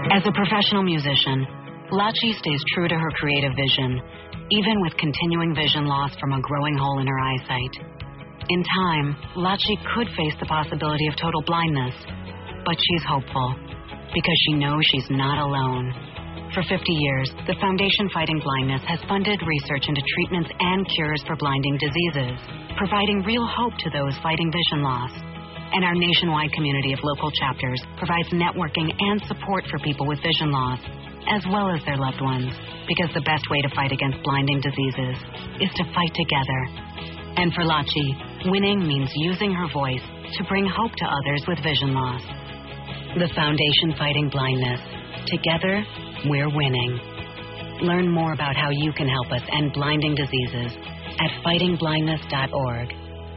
As a professional musician, Lachi stays true to her creative vision, even with continuing vision loss from a growing hole in her eyesight. In time, Lachi could face the possibility of total blindness, but she's hopeful because she knows she's not alone. For 50 years, the Foundation Fighting Blindness has funded research into treatments and cures for blinding diseases, providing real hope to those fighting vision loss. And our nationwide community of local chapters provides networking and support for people with vision loss, as well as their loved ones, because the best way to fight against blinding diseases is to fight together. And for Lachi, winning means using her voice to bring hope to others with vision loss. The Foundation Fighting Blindness. Together, we're winning. Learn more about how you can help us end blinding diseases at fightingblindness.org.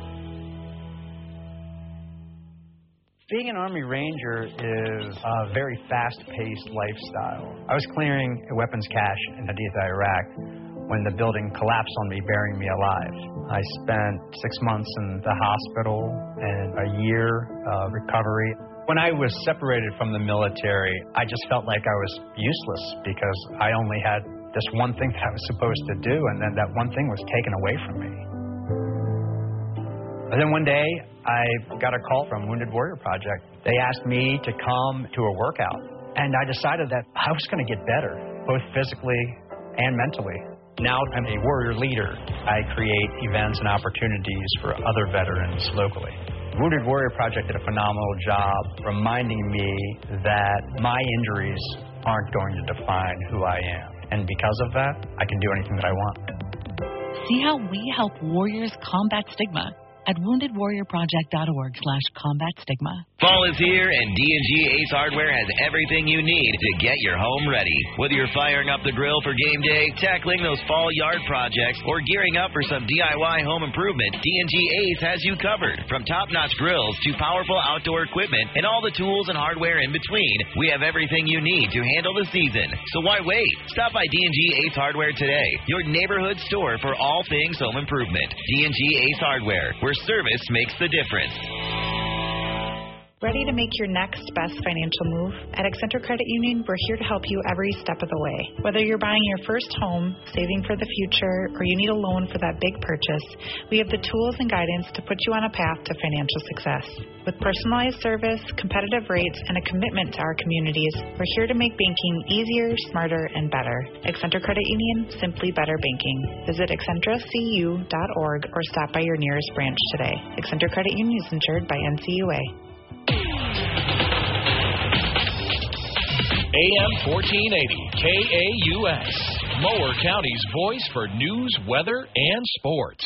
Being an Army Ranger is a very fast-paced lifestyle. I was clearing weapons cache in Haditha, Iraq, when the building collapsed on me, burying me alive. I spent 6 months in the hospital and a year of recovery. When I was separated from the military, I just felt like I was useless because I only had this one thing that I was supposed to do, and then that one thing was taken away from me. And then one day, I got a call from Wounded Warrior Project. They asked me to come to a workout, and I decided that I was going to get better, both physically and mentally. Now I'm a warrior leader. I create events and opportunities for other veterans locally. Wounded Warrior Project did a phenomenal job reminding me that my injuries aren't going to define who I am. And because of that, I can do anything that I want. See how we help warriors combat stigma at woundedwarriorproject.org/combatstigma. Fall is here, and D&G Ace Hardware has everything you need to get your home ready. Whether you're firing up the grill for game day, tackling those fall yard projects, or gearing up for some DIY home improvement, D&G Ace has you covered. From top-notch grills to powerful outdoor equipment and all the tools and hardware in between, we have everything you need to handle the season. So why wait? Stop by D&G Ace Hardware today, your neighborhood store for all things home improvement. D&G Ace Hardware, where service makes the difference. Ready to make your next best financial move? At Accenture Credit Union, we're here to help you every step of the way. Whether you're buying your first home, saving for the future, or you need a loan for that big purchase, we have the tools and guidance to put you on a path to financial success. With personalized service, competitive rates, and a commitment to our communities, we're here to make banking easier, smarter, and better. Accenture Credit Union, simply better banking. Visit accentracu.org or stop by your nearest branch today. Accenture Credit Union is insured by NCUA. AM 1480, KAUS, Mower County's voice for news, weather, and sports.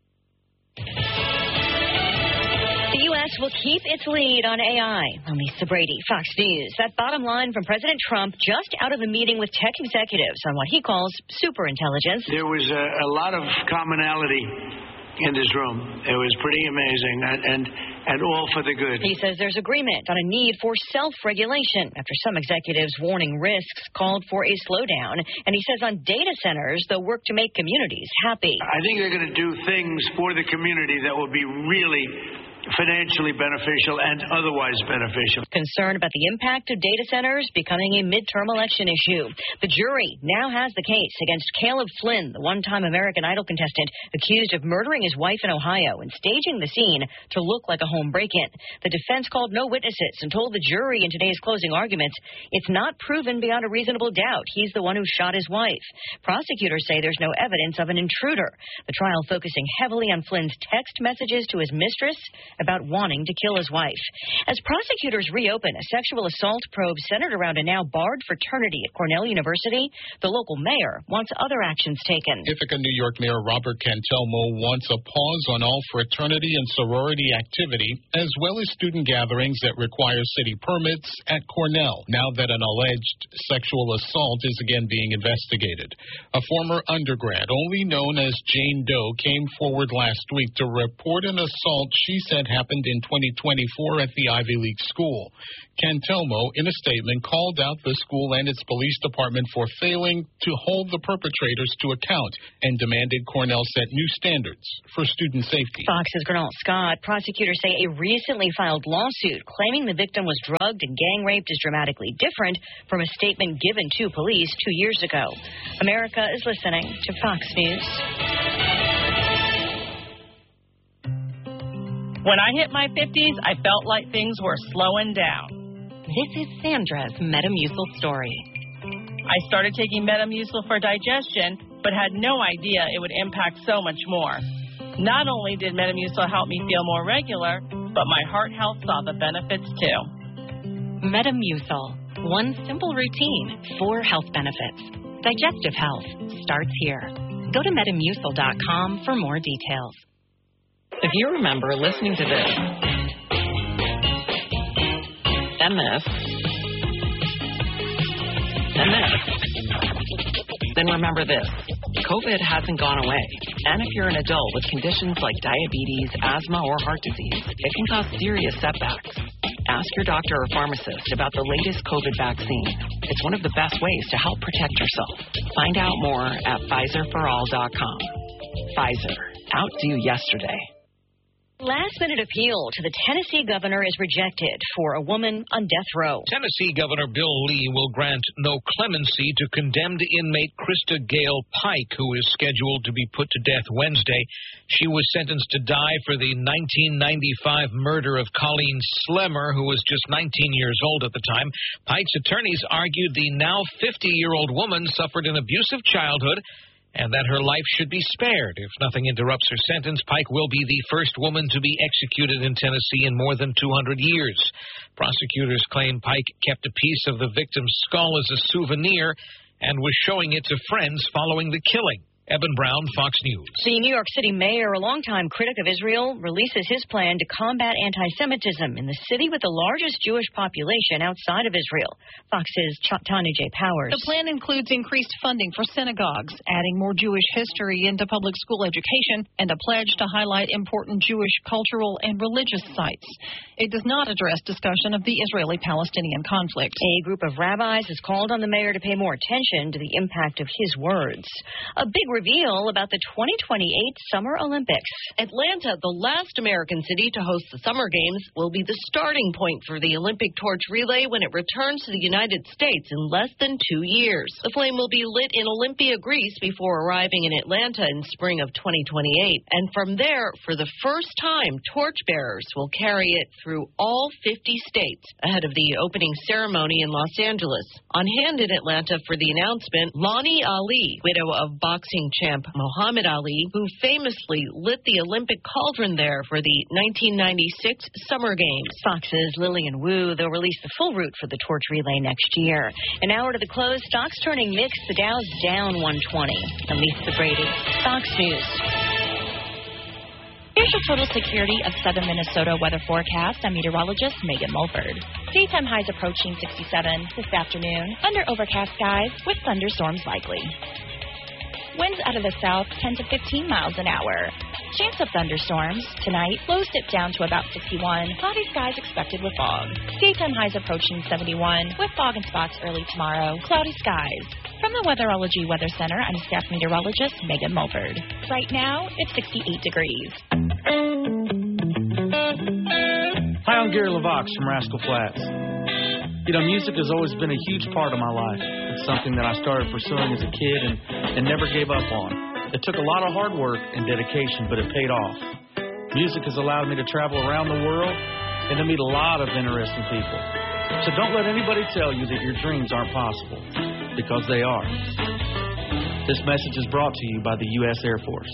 The U.S. will keep its lead on AI. I'm Lisa Brady, Fox News. That bottom line from President Trump just out of a meeting with tech executives on what he calls superintelligence. There was a lot of commonality in this room. It was pretty amazing, and all for the good. He says there's agreement on a need for self-regulation after some executives warning risks called for a slowdown. And he says on data centers, they'll work to make communities happy. I think they're going to do things for the community that will be really financially beneficial and otherwise beneficial. Concerned about the impact of data centers becoming a midterm election issue. The jury now has the case against Caleb Flynn, the one-time American Idol contestant accused of murdering his wife in Ohio and staging the scene to look like a home break-in. The defense called no witnesses and told the jury in today's closing arguments it's not proven beyond a reasonable doubt he's the one who shot his wife. Prosecutors say there's no evidence of an intruder. The trial focusing heavily on Flynn's text messages to his mistress about wanting to kill his wife. As prosecutors reopen a sexual assault probe centered around a now barred fraternity at Cornell University, the local mayor wants other actions taken. Ithaca, New York Mayor Robert Cantelmo wants a pause on all fraternity and sorority activity, as well as student gatherings that require city permits at Cornell, now that an alleged sexual assault is again being investigated. A former undergrad, only known as Jane Doe, came forward last week to report an assault she said happened in 2024 at the Ivy League school. Cantelmo, in a statement, called out the school and its police department for failing to hold the perpetrators to account and demanded Cornell set new standards for student safety. Fox's Gernal Scott. Prosecutors say a recently filed lawsuit claiming the victim was drugged and gang raped is dramatically different from a statement given to police 2 years ago. America is listening to Fox News. When I hit my 50s, I felt like things were slowing down. This is Sandra's Metamucil story. I started taking Metamucil for digestion, but had no idea it would impact so much more. Not only did Metamucil help me feel more regular, but my heart health saw the benefits too. Metamucil. One simple routine, 4 health benefits. Digestive health starts here. Go to Metamucil.com for more details. If you remember listening to this, MS, then remember this. COVID hasn't gone away. And if you're an adult with conditions like diabetes, asthma, or heart disease, it can cause serious setbacks. Ask your doctor or pharmacist about the latest COVID vaccine. It's one of the best ways to help protect yourself. Find out more at PfizerForAll.com. Pfizer. Outdo yesterday. Last-minute appeal to the Tennessee governor is rejected for a woman on death row. Tennessee Governor Bill Lee will grant no clemency to condemned inmate Krista Gale Pike, who is scheduled to be put to death Wednesday. She was sentenced to die for the 1995 murder of Colleen Slemmer, who was just 19 years old at the time. Pike's attorneys argued the now 50-year-old woman suffered an abusive childhood and that her life should be spared. If nothing interrupts her sentence, Pike will be the first woman to be executed in Tennessee in more than 200 years. Prosecutors claim Pike kept a piece of the victim's skull as a souvenir and was showing it to friends following the killing. Eben Brown, Fox News. The New York City mayor, a longtime critic of Israel, releases his plan to combat anti-Semitism in the city with the largest Jewish population outside of Israel. Fox's Tanya J. Powers. The plan includes increased funding for synagogues, adding more Jewish history into public school education, and a pledge to highlight important Jewish cultural and religious sites. It does not address discussion of the Israeli-Palestinian conflict. A group of rabbis has called on the mayor to pay more attention to the impact of his words. A big reveal about the 2028 Summer Olympics. Atlanta, the last American city to host the Summer Games, will be the starting point for the Olympic torch relay when it returns to the United States in less than 2 years. The flame will be lit in Olympia, Greece, before arriving in Atlanta in spring of 2028. And from there, for the first time, torchbearers will carry it through all 50 states ahead of the opening ceremony in Los Angeles. On hand in Atlanta for the announcement, Lonnie Ali, widow of boxing champ Muhammad Ali, who famously lit the Olympic cauldron there for the 1996 Summer Games. Fox's Lillian Wu, they'll release the full route for the torch relay next year. An hour to the close, stocks turning mixed, the Dow's down 120. I'm Lisa Brady, Fox News. Here's your total security of southern Minnesota weather forecast. I'm meteorologist Megan Mulford. Daytime highs approaching 67 this afternoon, under overcast skies with thunderstorms likely. Winds out of the south 10 to 15 miles an hour. Chance of thunderstorms. Tonight, lows dip down to about 61. Cloudy skies expected with fog. Daytime highs approaching 71 with fog in spots early tomorrow. Cloudy skies. From the Weatherology Weather Center, I'm staff meteorologist Megan Mulford. Right now, it's 68 degrees. Hi, I'm Gary LaVox from Rascal Flats. You know, music has always been a huge part of my life. It's something that I started pursuing as a kid and never gave up on. It took a lot of hard work and dedication, but it paid off. Music has allowed me to travel around the world and to meet a lot of interesting people. So don't let anybody tell you that your dreams aren't possible, because they are. This message is brought to you by the U.S. Air Force.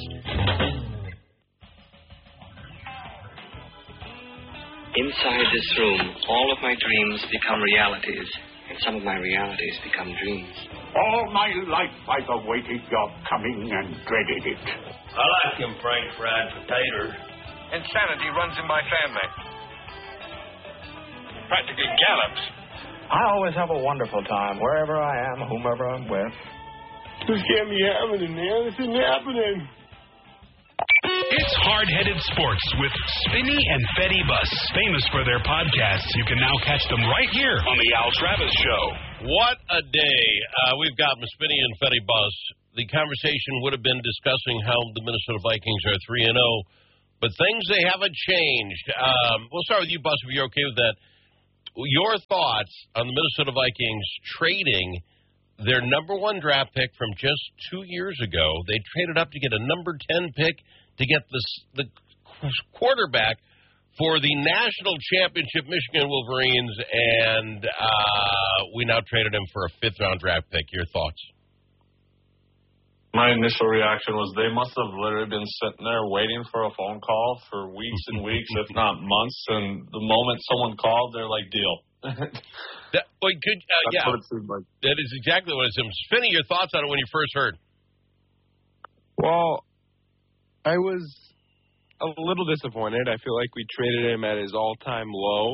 Inside this room, all of my dreams become realities, and some of my realities become dreams. All my life I've awaited your coming and dreaded it. I like them French fried potatoes. Insanity runs in my family. Practically gallops. I always have a wonderful time, wherever I am, whomever I'm with. This can't be happening, man. This isn't happening. It's Hard-Headed Sports with Spinney and Fetty Bus. Famous for their podcasts, you can now catch them right here on The Al Travis Show. What a day. We've got Spinney and Fetty Bus. The conversation would have been discussing how the Minnesota Vikings are 3-0, but things, they haven't changed. We'll start with you, Bus, if you're okay with that. Your thoughts on the Minnesota Vikings trading their number 1 draft pick from just 2 years ago. They traded up to get a number 10 pick to get the quarterback for the national championship Michigan Wolverines, and we now traded him for a 5th-round draft pick. Your thoughts? My initial reaction was they must have literally been sitting there waiting for a phone call for weeks and weeks, if not months, and the moment someone called, they're like, deal. That is exactly what it seems. Finney, your thoughts on it when you first heard? Well, I was a little disappointed. I feel like we traded him at his all-time low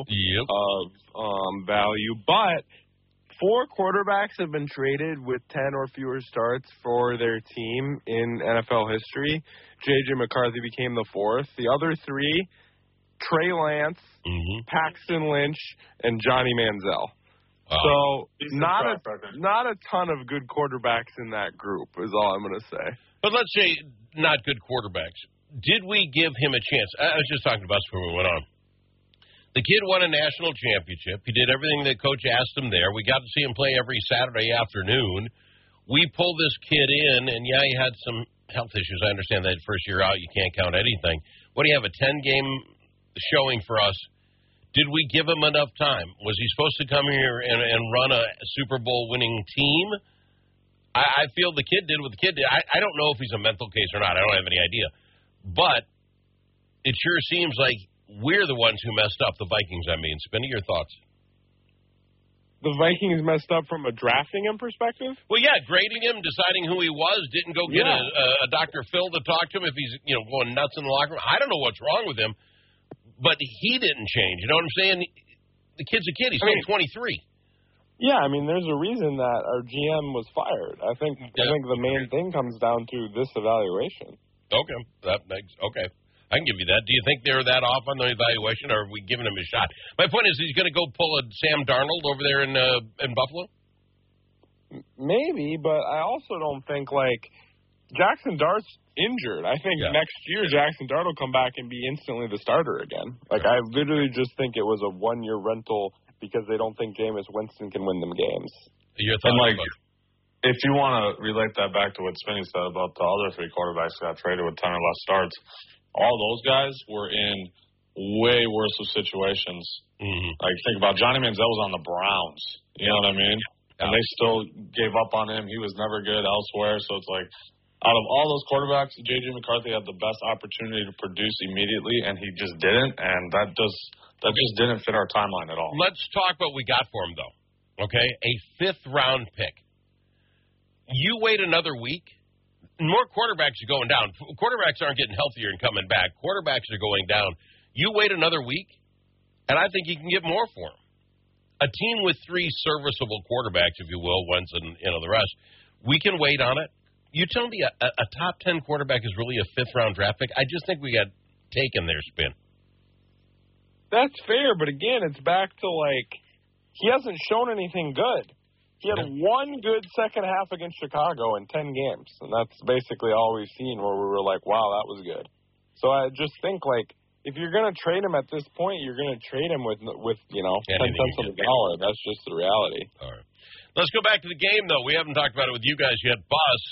of value. But 4 quarterbacks have been traded with 10 or fewer starts for their team in NFL history. J.J. McCarthy became the 4th. The other 3, Trey Lance, Paxton Lynch, and Johnny Manziel. So not a ton of good quarterbacks in that group is all I'm going to say. But let's say not good quarterbacks. Did we give him a chance? I was just talking about this before we went on. The kid won a national championship. He did everything the coach asked him there. We got to see him play every Saturday afternoon. We pulled this kid in, and, yeah, he had some health issues. I understand that first year out you can't count anything. What do you have, a 10-game showing for us? Did we give him enough time? Was he supposed to come here and run a Super Bowl winning team? I feel the kid did what the kid did. I don't know if he's a mental case or not. I don't have any idea. But it sure seems like we're the ones who messed up, the Vikings, I mean. Spinney, your thoughts? The Vikings messed up from a drafting him perspective? Well, yeah, grading him, deciding who he was, didn't go get a Dr. Phil to talk to him if he's going nuts in the locker room. I don't know what's wrong with him, but he didn't change. You know what I'm saying? The kid's a kid. He's still 23. Yeah, I mean, there's a reason that our GM was fired. I think the main thing comes down to this evaluation. Okay, okay. I can give you that. Do you think they're that off on the evaluation, or are we giving him a shot? My point is, he's going to go pull a Sam Darnold over there in Buffalo? Maybe, but I also don't think, Jackson Dart's injured. I think next year Jackson Dart will come back and be instantly the starter again. I literally just think it was a 1-year rental because they don't think Jameis Winston can win them games. Your thoughts? If you want to relate that back to what Spinney said about the other 3 quarterbacks that got traded with 10 or less starts, all those guys were in way worse of situations. Think about Johnny Manziel was on the Browns. You know what I mean? And they still gave up on him. He was never good elsewhere. So it's out of all those quarterbacks, J.J. McCarthy had the best opportunity to produce immediately, and he just didn't. And that just didn't fit our timeline at all. Let's talk what we got for him, though. Okay? A 5th-round pick. You wait another week. More quarterbacks are going down. Quarterbacks aren't getting healthier and coming back. Quarterbacks are going down. You wait another week, and I think you can get more for him. A team with 3 serviceable quarterbacks, if you will, Wentz and the rest, we can wait on it. You tell me a top 10 quarterback is really a 5th-round draft pick? I just think we got taken there, Spin. That's fair, but again, it's back to, he hasn't shown anything good. He had 1 good second half against Chicago in 10 games, and that's basically all we've seen where we were like, wow, that was good. So I just think, if you're going to trade him at this point, you're going to trade him with 10 cents on the dollar. That's just the reality. All right. Let's go back to the game, though. We haven't talked about it with you guys yet. Bus,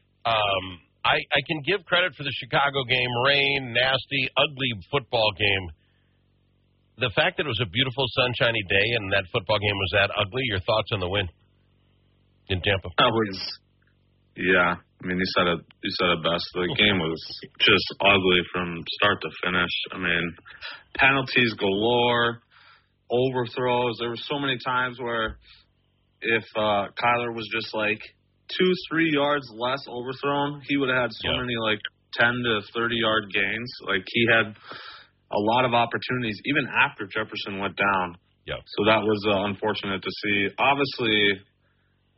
I can give credit for the Chicago game. Rain, nasty, ugly football game. The fact that it was a beautiful, sunshiny day and that football game was that ugly, your thoughts on the win in Tampa? Yeah. I mean, you said it best. The game was just ugly from start to finish. I mean, penalties galore, overthrows. There were so many times where if Kyler was just 2-3 yards less overthrown, he would have had so many 10 to 30-yard gains. He had a lot of opportunities even after Jefferson went down. Yeah. So that was unfortunate to see. Obviously,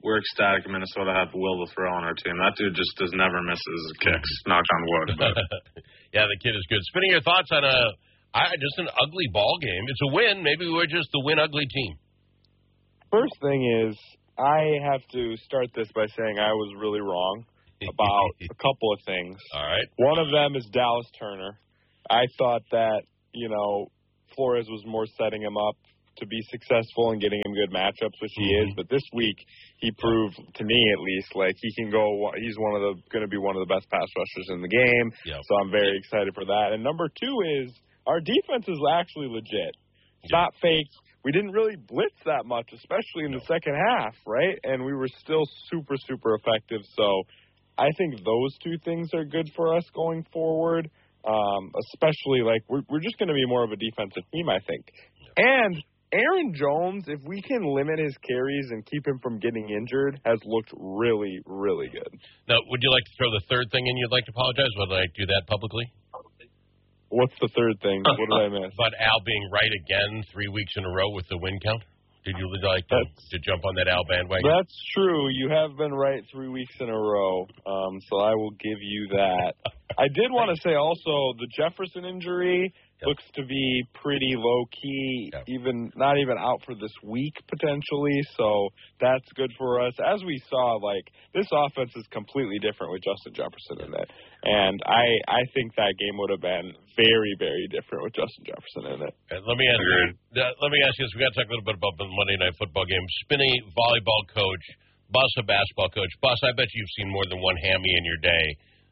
we're ecstatic Minnesota have Will to throw on our team. That dude just never misses kicks. Knock on wood. But. Yeah, the kid is good. Spinning your thoughts on just an ugly ball game. It's a win. Maybe we're just the win-ugly team. First thing is, I have to start this by saying I was really wrong about a couple of things. All right. One of them is Dallas Turner. I thought that, Flores was more setting him up to be successful and getting him good matchups, which he is. But this week, he proved, to me at least, like he can go. He's going to be one of the best pass rushers in the game. Yep. So I'm very excited for that. And number two is our defense is actually legit. It's not fake. We didn't really blitz that much, especially in the second half, right? And we were still super, super effective. So I think those two things are good for us going forward. Especially we're just going to be more of a defensive team, I think. And Aaron Jones, if we can limit his carries and keep him from getting injured, has looked really, really good. Now, would you like to throw the third thing in you'd like to apologize? Would I do that publicly? What's the third thing? What did I miss? But Al being right again 3 weeks in a row with the win count? Did you like to jump on that Al bandwagon? That's true. You have been right 3 weeks in a row, so I will give you that. I did want to say also the Jefferson injury looks to be pretty low-key, not even out for this week potentially, so that's good for us. As we saw, this offense is completely different with Justin Jefferson in it, and I think that game would have been very, very different with Justin Jefferson in it. Let me ask you this. We got to talk a little bit about the Monday Night Football game. Spinny volleyball coach, Bus a basketball coach. Bus, I bet you've seen more than one hammy in your day.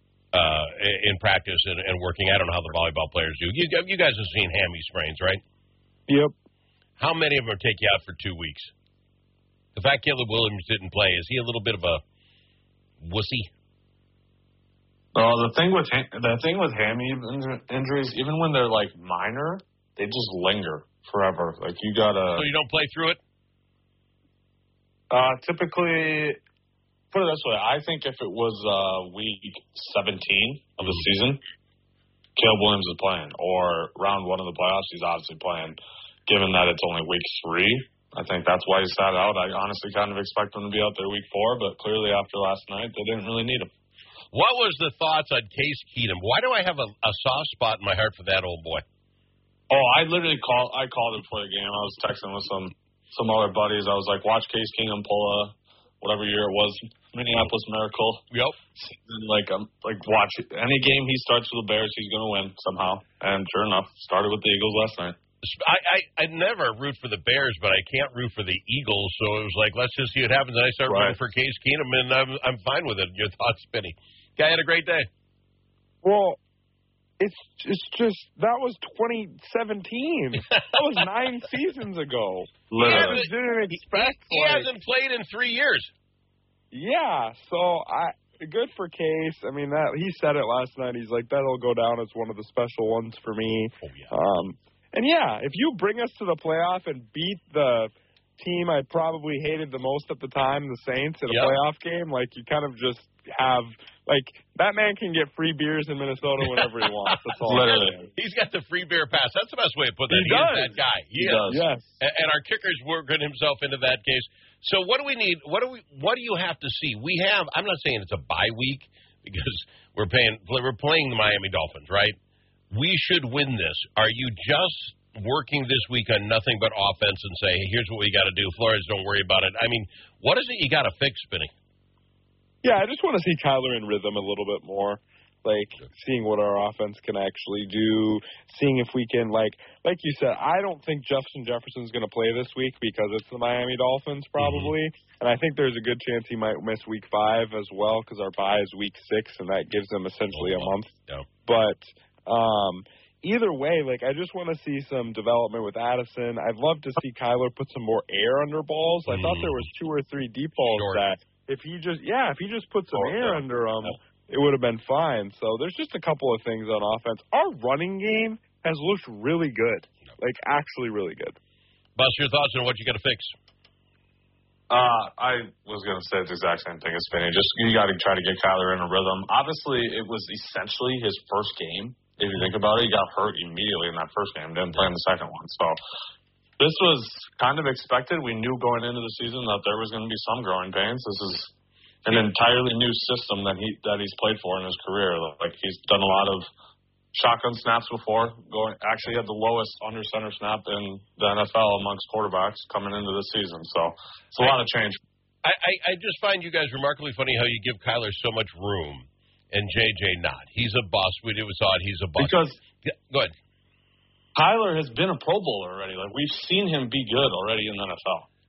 In practice and working. I don't know how the volleyball players do. You guys have seen hammy sprains, right? Yep. How many of them take you out for 2 weeks? The fact Caleb Williams didn't play, is he a little bit of a wussy? The thing with hammy injuries, even when they're minor, they just linger forever. You gotta. So you don't play through it? Typically. Put it this way, I think if it was week 17 of the season, Caleb Williams is playing, or round one of the playoffs, he's obviously playing. Given that it's only week 3, I think that's why he sat out. I honestly kind of expect him to be out there week 4, but clearly after last night, they didn't really need him. What was the thoughts on Case Keenum? Why do I have a soft spot in my heart for that old boy? Oh, I literally called it before the game. I was texting with some other buddies. I was like, watch Case Keenum pull whatever year it was, Minneapolis Miracle. Yep. And watch it. Any game he starts with the Bears, he's going to win somehow. And sure enough, started with the Eagles last night. I never root for the Bears, but I can't root for the Eagles. So it was like, let's just see what happens. And I started rooting for Case Keenum, and I'm fine with it. Your thoughts, Spinny? Guy had a great day. Well, it's just that was 2017. That was 9 seasons ago. Literally. He hasn't played in 3 years. Yeah, so good for Case. I mean, he said it last night. He's like, that'll go down as one of the special ones for me. Oh, yeah. And yeah, if you bring us to the playoff and beat the team I probably hated the most at the time, the Saints, in a playoff game, you kind of just have. That man can get free beers in Minnesota whenever he wants. That's all. Literally. He's got the free beer pass. That's the best way to put that. He does. Is that guy. He does. Yes. And our kicker's working himself into that case. So what do we need? What do you have to see? I'm not saying it's a bye week because we're playing the Miami Dolphins, right? We should win this. Are you just working this week on nothing but offense and say, hey, here's what we got to do. Flores, don't worry about it. I mean, what is it you got to fix, Spinny? Yeah, I just want to see Kyler in rhythm a little bit more. Seeing what our offense can actually do, seeing if we can, like you said, I don't think Justin Jefferson's going to play this week because it's the Miami Dolphins probably, and I think there's a good chance he might miss week 5 as well because our bye is week 6, and that gives him essentially a month. Yeah. But either way, I just want to see some development with Addison. I'd love to see Kyler put some more air under balls. I thought there was 2 or 3 deep balls that if he just put some air under them, it would have been fine. So there's just a couple of things on offense. Our running game has looked really good, actually really good. Bus, your thoughts on what you got to fix? I was going to say the exact same thing as Finney. Just you got to try to get Kyler in a rhythm. Obviously, it was essentially his first game. If you think about it, he got hurt immediately in that first game, didn't play in the second one. So This was kind of expected. We knew going into the season that there was going to be some growing pains. This is an entirely new system that he's played for in his career. Like, he's done a lot of shotgun snaps before. Actually had the lowest under center snap in the NFL amongst quarterbacks coming into this season. So it's a lot of change. I just find you guys remarkably funny how you give Kyler so much room and JJ not. He's a bust. We always thought he's a bust. Because go ahead. Kyler has been a Pro Bowler already. Like, we've seen him be good already in the NFL.